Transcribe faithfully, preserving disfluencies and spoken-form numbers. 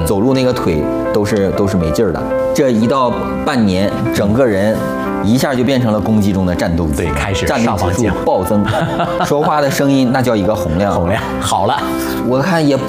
走路那个腿都是都是没劲儿的。这一到半年，整个人一下就变成了公鸡中的战斗机， 对，开始战斗指数暴增，说话的声音那叫一个洪亮， 洪亮好了。 我看也不